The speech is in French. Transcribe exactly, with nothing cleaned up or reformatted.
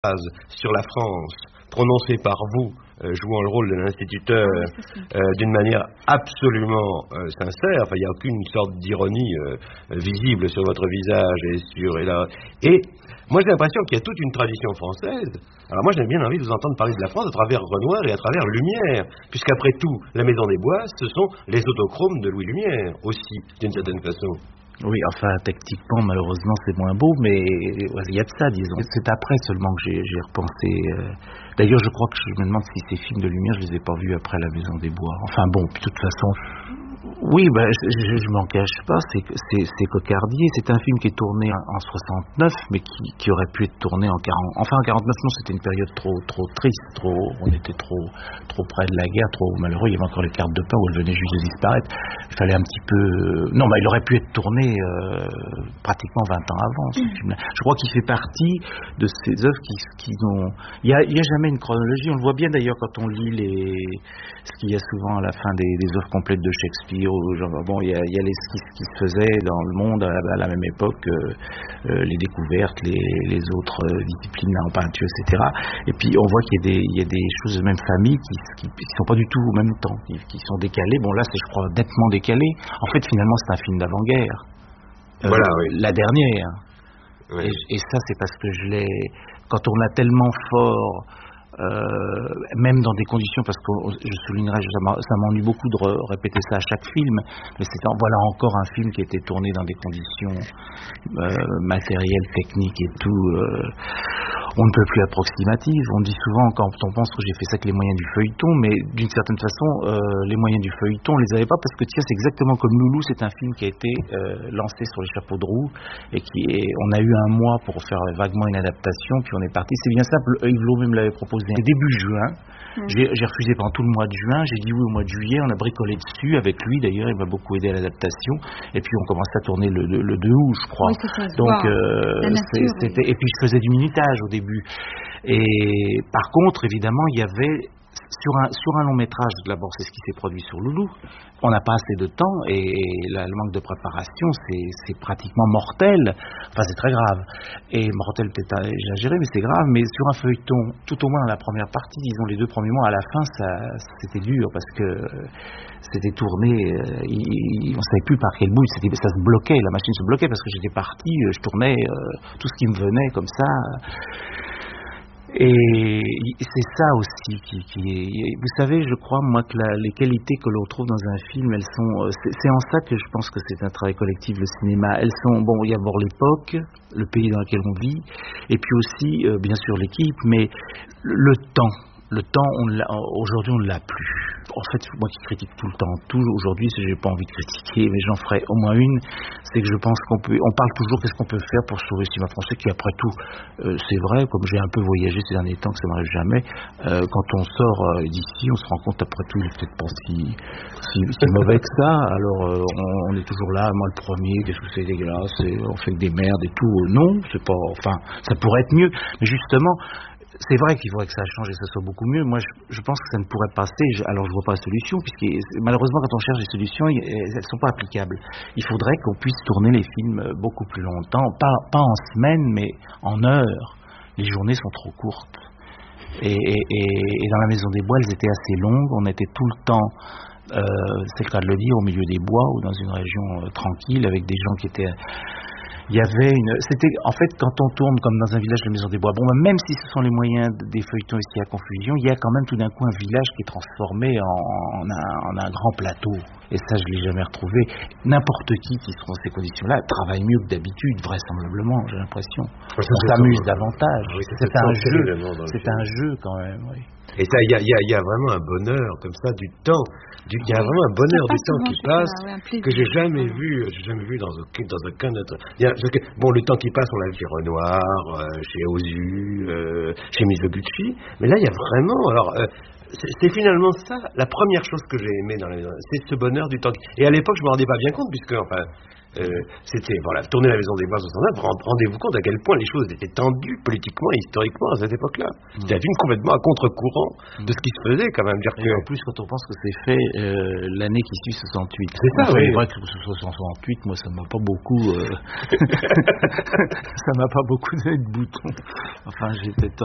phrase sur la France prononcée par vous, euh, jouant le rôle de l'instituteur euh, d'une manière absolument euh, sincère. Enfin, il n'y a aucune sorte d'ironie euh, visible sur votre visage et sur et là. Et moi, j'ai l'impression qu'il y a toute une tradition française. Alors moi, j'ai bien envie de vous entendre parler de la France à travers Renoir et à travers Lumière, puisqu'après tout, La Maison des Bois, ce sont les autochromes de Louis Lumière aussi, d'une certaine façon. Oui, enfin, tactiquement, malheureusement, c'est moins beau, mais il y a de ça, disons. C'est après seulement que j'ai, j'ai repensé. Euh... D'ailleurs, je crois que je me demande si ces films de Lumière, je les ai pas vus après La Maison des Bois. Enfin bon, de toute façon... Oui, ben, je, je m'en cache pas, c'est, c'est, c'est Cocardier. C'est un film qui est tourné en soixante-neuf, mais qui, qui aurait pu être tourné en quarante. Enfin, en quarante-neuf, non, c'était une période trop, trop triste, trop, on était trop, trop près de la guerre, trop malheureux. Il y avait encore les cartes de pain où elle venait juste de disparaître. Il fallait un petit peu. Non, ben, il aurait pu être tourné euh, pratiquement vingt ans avant, ce mmh. film-là. Je crois qu'il fait partie de ces œuvres qui, qui ont. Il y a, il y a jamais une chronologie. On le voit bien d'ailleurs quand on lit les. Ce qu'il y a souvent à la fin des, des œuvres complètes de Shakespeare. Genre, bon, il y a, il y a les skis qui se faisaient dans le monde à, à la même époque, euh, euh, les découvertes, les, les autres euh, disciplines en peinture, et cetera. Et puis on voit qu'il y a des, il y a des choses de même famille qui, qui, qui sont pas du tout au même temps, qui, qui sont décalées. Bon là, c'est je crois nettement décalé. En fait, finalement, c'est un film d'avant-guerre. Euh, voilà, oui. La dernière. Oui. Et, et ça, c'est parce que je l'ai. Quand on a tellement fort. Euh, même dans des conditions, parce que je soulignerai, ça m'ennuie beaucoup de re- répéter ça à chaque film, mais c'est voilà encore un film qui a été tourné dans des conditions euh, matérielles, techniques et tout, euh, on ne peut plus approximative. On dit souvent, quand on pense que j'ai fait ça avec les moyens du feuilleton, mais d'une certaine façon, euh, les moyens du feuilleton, on les avait pas, parce que tiens, c'est exactement comme Loulou, c'est un film qui a été euh, lancé sur les chapeaux de roue, et qui est, on a eu un mois pour faire vaguement une adaptation, puis on est parti. C'est bien simple, Yves Lot même l'avait proposé début juin, mmh. j'ai, j'ai refusé pendant tout le mois de juin, j'ai dit oui au mois de juillet, on a bricolé dessus avec lui d'ailleurs, il m'a beaucoup aidé à l'adaptation, et puis on commençait à tourner le, le, le deux août je crois. Oui, ça, donc euh, nature, c'est, c'était, oui. Et puis je faisais du minutage au début, et par contre évidemment il y avait sur un, sur un long métrage, d'abord c'est ce qui s'est produit sur Loulou, on n'a pas assez de temps et, et la, le manque de préparation c'est, c'est pratiquement mortel, enfin c'est très grave, et mortel peut-être exagéré mais c'est grave, mais sur un feuilleton, tout au moins dans la première partie, disons les deux premiers mois, à la fin ça, c'était dur parce que c'était tourné, euh, il, on ne savait plus par quel bout, c'était, ça se bloquait, la machine se bloquait parce que j'étais parti, je tournais euh, tout ce qui me venait comme ça. Et c'est ça aussi qui, qui est... Vous savez, je crois, moi, que la, les qualités que l'on trouve dans un film, elles sont... C'est, c'est en ça que je pense que c'est un travail collectif, le cinéma. Elles sont... Bon, il y a d'abord l'époque, le pays dans lequel on vit, et puis aussi, euh, bien sûr, l'équipe, mais le temps. Le temps, on l'a, aujourd'hui, on ne l'a plus. En fait, moi qui critique tout le temps, tout aujourd'hui, si j'ai pas envie de critiquer, mais j'en ferai au moins une, c'est que je pense qu'on peut, on parle toujours qu'est-ce qu'on peut faire pour sauver le cinéma français, qui après tout, euh, c'est vrai, comme j'ai un peu voyagé ces derniers temps, que ça m'arrive jamais, euh, quand on sort euh, d'ici, on se rend compte après tout, il est peut-être pas si, si, si mauvais que ça, alors euh, on, on est toujours là, moi le premier, qu'est-ce que c'est dégueulasse, et on fait que des merdes et tout, non, c'est pas, enfin, ça pourrait être mieux, mais justement, c'est vrai qu'il faudrait que ça change et que ça soit beaucoup mieux. Moi, je, je pense que ça ne pourrait passer. Je, alors, je vois pas la solution, puisque malheureusement, quand on cherche des solutions, elles ne sont pas applicables. Il faudrait qu'on puisse tourner les films beaucoup plus longtemps, pas, pas en semaines, mais en heures. Les journées sont trop courtes. Et, et, et, et dans La Maison des Bois, elles étaient assez longues. On était tout le temps, euh, c'est le cas de le dire, au milieu des bois ou dans une région euh, tranquille, avec des gens qui étaient... Il y avait une, c'était, en fait, quand on tourne comme dans un village de la Maison des Bois, bon, même si ce sont les moyens des feuilletons ici à confusion, il y a quand même tout d'un coup un village qui est transformé en, en, un, en un grand plateau. Et ça, je l'ai jamais retrouvé. N'importe qui qui se trouve dans ces conditions-là travaille mieux que d'habitude, vraisemblablement, j'ai l'impression. On s'amuse davantage. Oui, c'est, c'est un jeu, c'est un jeu quand même, oui. Et ça, il y a, y, a, y a vraiment un bonheur comme ça du temps. Il y a vraiment un bonheur du temps qui passe là, ouais, que j'ai jamais vu, j'ai jamais vu dans aucun, dans aucun autre. Y a, bon, le temps qui passe, on l'a vu chez Renoir, euh, chez Ozu, euh, chez Mizoguchi, mais là, il y a vraiment. Alors, euh, c'est, c'est finalement ça, la première chose que j'ai aimée dans la maison, c'est ce bonheur du temps. Et à l'époque, je me rendais pas bien compte, puisque enfin. Euh, c'était, voilà, tourner La Maison des Bois soixante-neuf, rendez-vous compte à quel point les choses étaient tendues politiquement et historiquement à cette époque-là. Mmh. C'était un film complètement à contre-courant mmh. de ce qui se faisait, quand même. Dire et que... en plus, quand on pense que c'est fait euh, l'année qui suit soixante-huit. C'est ça, enfin, oui. C'est vrai que soixante-huit, moi, ça m'a pas beaucoup... Euh... ça m'a pas beaucoup donné de boutons. Enfin, j'étais